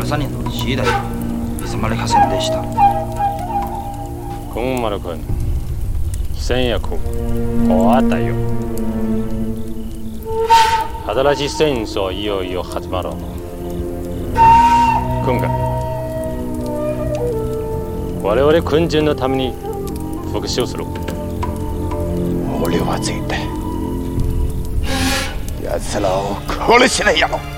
13人の次第急まれませんでした。 君丸君、戦役終わったよ。新しい戦争いよいよ始まろう。君が我々軍人のために復讐する。 俺は絶対奴らを殺しないよ。